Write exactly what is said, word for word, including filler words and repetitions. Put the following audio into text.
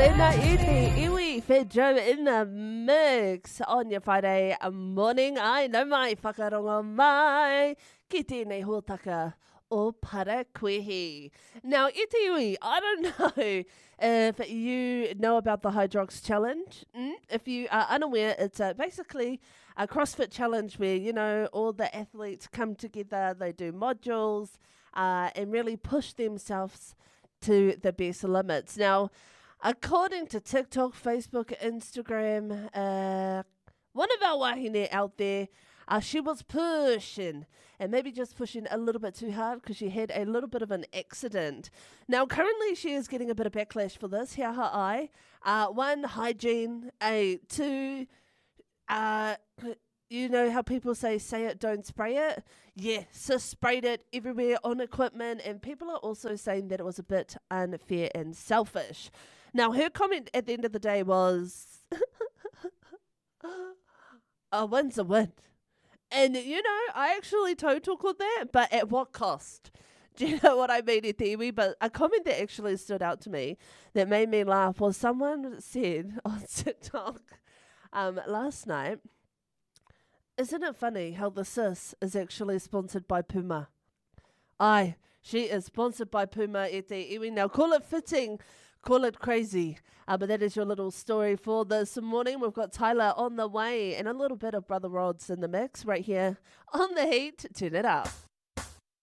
Ina iti iwi Fit Joe in the mix on your Friday morning. Ai no mai whakarongo mai ki tēnei hōtaka o Parakuihi. Now, iti iwi, I don't know if you know about the Hydrox Challenge. Mm? If you are unaware, it's uh, basically a CrossFit challenge where, you know, all the athletes come together, they do modules uh, and really push themselves to the best limits. Now, according to TikTok, Facebook, Instagram, uh, one of our wahine out there, uh, she was pushing, and maybe just pushing a little bit too hard because she had a little bit of an accident. Now, currently, she is getting a bit of backlash for this. Here her eye. Uh, one, hygiene. A two, uh, you know how people say, say it, don't spray it? Yeah, so sprayed it everywhere on equipment, and people are also saying that it was a bit unfair and selfish. Now, her comment at the end of the day was, a win's a win. And, you know, I actually total called that, but at what cost? Do you know what I mean, Etiwi? But a comment that actually stood out to me that made me laugh was someone said on TikTok um, last night, isn't it funny how the sis is actually sponsored by Puma? Aye, she is sponsored by Puma, Etiwi. Now, call it fitting, call it crazy. Uh, but that is your little story for this morning. We've got Tyler on the way and a little bit of Brother Rod's in the mix right here on The Heat. Turn it up.